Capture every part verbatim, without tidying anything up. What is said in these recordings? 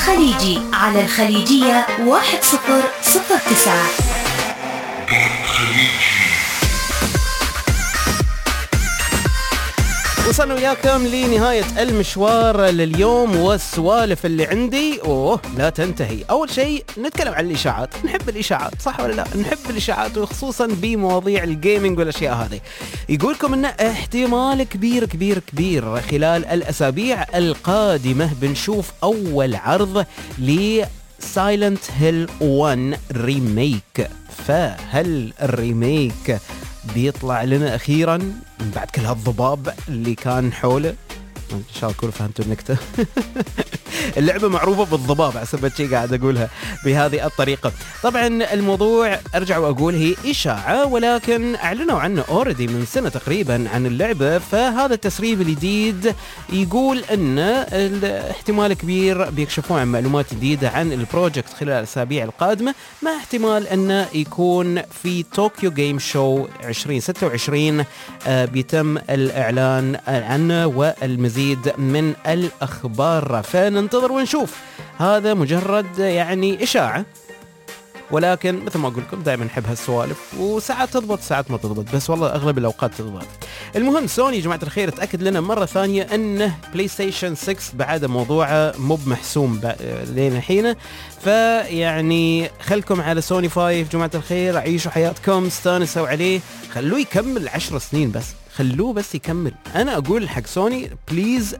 خليجي على الخليجية واحد صفر صفر تسعة. وصلنا وياكم لنهاية المشوار لليوم، والسوالف اللي عندي أوه لا تنتهي. أول شيء نتكلم عن الإشاعات. نحب الإشاعات صح ولا لا؟ نحب الإشاعات، وخصوصا بمواضيع الجيمينج والأشياء هذه. يقولكم إن احتمال كبير كبير كبير خلال الأسابيع القادمة بنشوف أول عرض ل Silent Hill واحد ريميك. فهل الريميك بيطلع لنا أخيراً من بعد كل هالضباب اللي كان حوله؟ إن شاء الله كلوا فهمتوا النكتة. اللعبة معروفة بالضباب، عسبت شيء قاعد أقولها بهذه الطريقة. طبعا الموضوع أرجع وأقول هي إشاعة، ولكن أعلنوا عنه أوردي من سنة تقريبا عن اللعبة. فهذا التسريب الجديد يقول أن احتمال كبير بيكشفون عن معلومات جديدة عن البروجكت خلال الأسابيع القادمة، مع احتمال أنه يكون في طوكيو جيم شو عشرين ستة وعشرين آه بيتم الإعلان عنه والمزيد من الأخبار. فننتظر ونشوف. هذا مجرد يعني إشاعة، ولكن مثل ما أقول لكم دائما نحب هالسوالف، وساعات تضبط ساعات ما تضبط، بس والله أغلب الأوقات تضبط. المهم سوني جماعة الخير تأكد لنا مرة ثانية أنه بلاي ستيشن ستة بعد موضوعه مو بمحسوم لين الحين. فيعني خلكم على سوني خمسة جماعة الخير، عيشوا حياتكم، استانسوا عليه، خلوه يكمل عشر سنين بس، خلوه بس يكمل. أنا أقول حق سوني بليز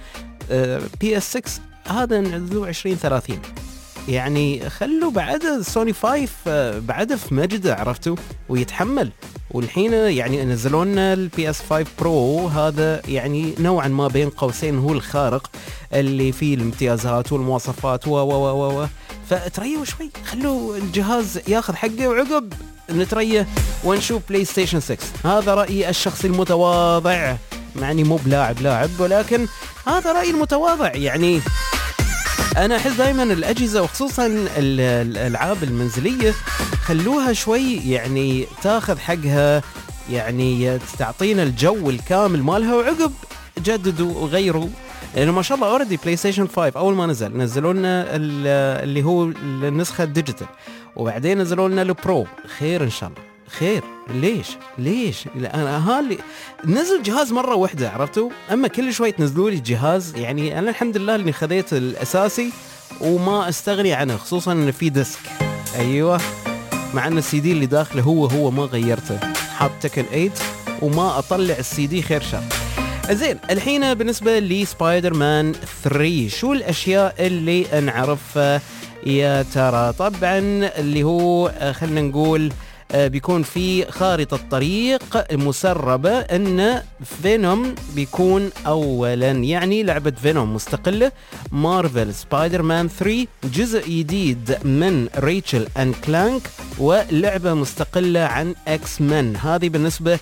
بي اس ستة هذا نزلوه عشرين ثلاثين، يعني خلوا بعد سوني خمسة بعد في مجده، عرفتوا، ويتحمل. والحين يعني نزلوا لنا البي اس خمسة برو، هذا يعني نوعا ما بين قوسين هو الخارق اللي فيه الامتيازات والمواصفات و و و و فتريوا شوي، خلوا الجهاز ياخذ حقه، وعقب نتريه ونشوف بلاي ستيشن ستة. هذا رأيي الشخصي المتواضع، معني مو بلاعب لاعب، ولكن هذا رأيي المتواضع. يعني أنا أحس دائما الأجهزة وخصوصا الألعاب المنزلية خلوها شوي يعني تاخذ حقها، يعني تعطينا الجو الكامل مالها، وعقب جددوا وغيروا. لأنه ما شاء الله أوردي بلاي ستيشن خمسة أول ما نزل نزلوا لنا اللي هو النسخة الديجيتال، وبعدين نزلوا لنا البرو. خير إن شاء الله خير. ليش ليش انا هالي نزل جهاز مره واحده، عرفتوا؟ اما كل شوي تنزلوا لي جهاز، يعني انا الحمد لله اني خذيت الاساسي وما استغني عنه، خصوصا ان في ديسك. ايوه، مع ان السي دي اللي داخله هو هو ما غيرته، حاط تكن ثمانية وما اطلع السي دي، خير شر. زين، الحين بالنسبه لي سبايدر مان ثلاثة، شو الاشياء اللي نعرفها يا ترى؟ طبعا اللي هو خلينا نقول بيكون في خارطة طريق مسربة ان فينوم بيكون اولا، يعني لعبة فينوم مستقلة، مارفل سبايدر مان ثلاثة، جزء جديد من ريتشل اند كلانك، ولعبة مستقلة عن اكس مان. هذه بالنسبة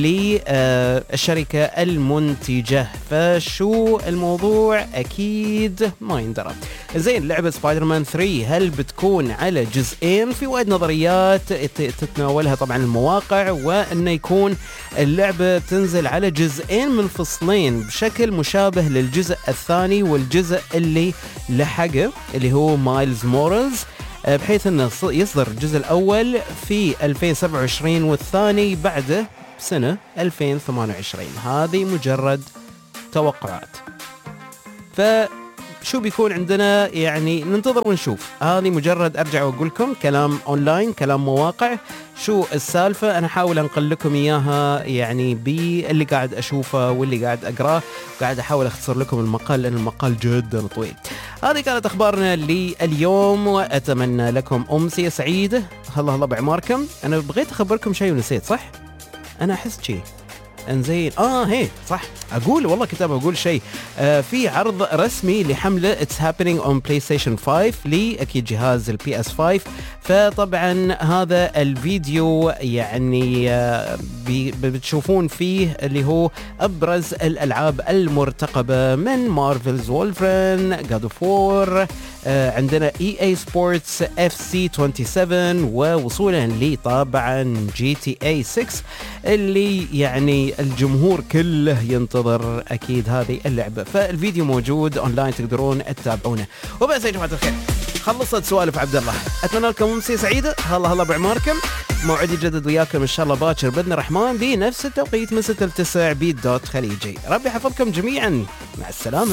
للشركة المنتجة. فشو الموضوع؟ اكيد ما يندرى. زين، لعبة سبايدر مان ثلاثة هل بتكون على جزئين؟ في وايد نظريات تتناولها طبعا المواقع، وانه يكون اللعبة تنزل على جزئين منفصلين بشكل مشابه للجزء الثاني والجزء اللي لحقه اللي هو مايلز مورالز، بحيث انه يصدر الجزء الاول في ألفين وسبعة وعشرين والثاني بعده سنة ألفين وثمانية وعشرين. هذه مجرد توقعات. ف شو بيكون عندنا؟ يعني ننتظر ونشوف. هذه مجرد أرجع وأقولكم كلام أونلاين، كلام مواقع. شو السالفة؟ أنا حاول أنقل لكم إياها يعني باللي قاعد أشوفه واللي قاعد أقراه، قاعد أحاول أختصر لكم المقال لأن المقال جدا طويل. هذه كانت أخبارنا لليوم، وأتمنى لكم أمسية سعيدة. الله الله بعماركم. أنا بغيت أخبركم شيء ونسيت، صح؟ أنا أحس شيء انزين اه هي صح، اقول والله كتاب اقول شيء. آه في عرض رسمي لحمله It's happening on PlayStation خمسة لاكيد جهاز البي اس خمسة. فطبعا هذا الفيديو يعني آه بتشوفون فيه اللي هو ابرز الالعاب المرتقبه من مارفلز وولفرين، جاد اوف وور، آه عندنا اي اي سبورتس، اف سي سبعة وعشرين، ووصولا لي طبعا جي تي اي ستة اللي يعني الجمهور كله ينتظر أكيد هذه اللعبة. فالفيديو موجود أونلاين تقدرون تتابعونه. وبس يا جماعة الخير خلصت سوالف عبد الله. أتمنى لكم أمسية سعيدة. هلا هلا بعماركم. موعد يجدد وياكم إن شاء الله باكر بإذن الرحمن بنفس التوقيت من ستة ل تسعة بيت دوت خليجي. ربي يحفظكم جميعا. مع السلامة.